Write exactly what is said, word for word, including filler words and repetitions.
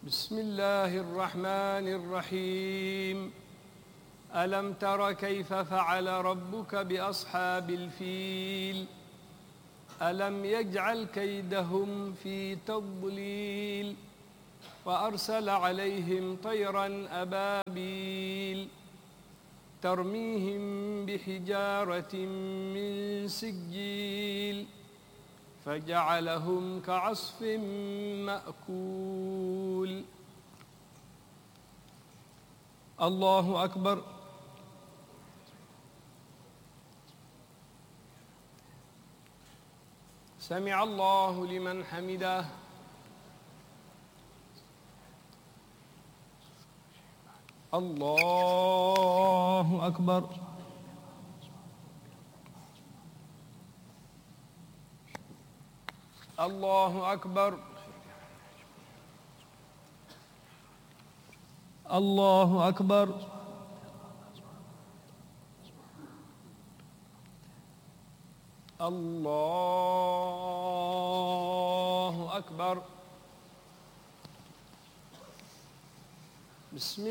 بسم الله الرحمن الرحيم. ألم تر كيف فعل ربك بأصحاب الفيل؟ ألم يجعل كيدهم في تضليل وأرسل عليهم طيرا أبابيل ترميهم بحجارة من سجيل فجعلهم كعصف مأكول. الله أكبر. سمع الله لمن حمده. الله أكبر. الله أكبر. الله أكبر. الله أكبر. بسم